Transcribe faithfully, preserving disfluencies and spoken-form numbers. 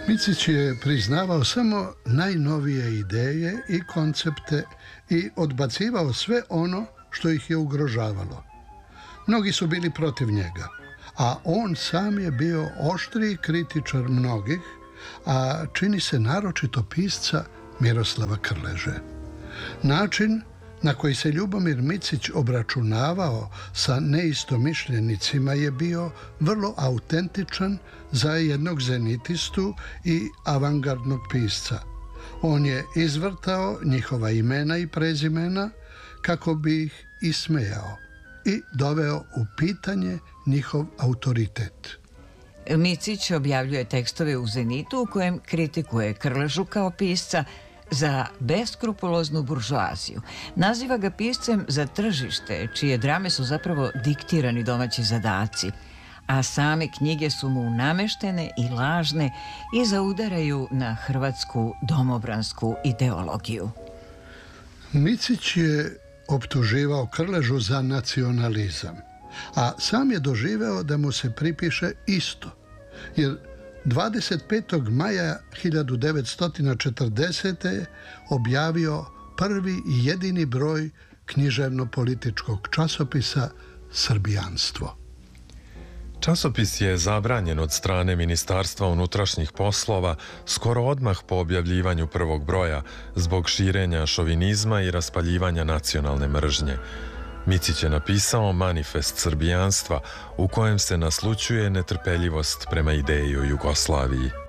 Micić je priznavao samo najnovije ideje i koncepte i odbacivao sve ono što ih je ugrožavalo. Mnogi su bili protiv njega, a on sam je bio oštriji kritičar mnogih, a čini se naročito pisca Miroslava Krleže. Način na koji se Ljubomir Micić obračunavao sa neistomišljenicima je bio vrlo autentičan za jednog zenitistu i avangardnog pisca. On je izvrtao njihova imena i prezimena kako bi ih ismejao i doveo u pitanje njihov autoritet. Micić objavljuje tekstove u Zenitu u kojem kritikuje Krležu kao pisca za beskrupuloznu buržoaziju. Naziva ga piscem za tržište, čije drame su zapravo diktirani domaći zadaci, a same knjige su mu nameštene i lažne i zaudaraju na hrvatsku domobransku ideologiju. Micić je optuživao Krležu za nacionalizam, a sam je doživeo da mu se pripiše isto, jer dvadeset petog maja hiljadu devetsto četrdesete. objavio prvi i jedini broj književno-političkog časopisa Srbijanstvo. Časopis je zabranjen od strane Ministarstva unutrašnjih poslova skoro odmah po objavljivanju prvog broja zbog širenja šovinizma i raspaljivanja nacionalne mržnje. Micić je napisao manifest srbijanstva u kojem se naslućuje netrpeljivost prema ideji o Jugoslaviji.